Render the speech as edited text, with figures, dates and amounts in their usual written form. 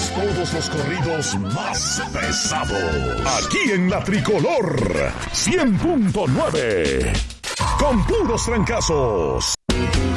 todos los corridos más pesados. Aquí en La Tricolor 100.9. Con puros trancazos.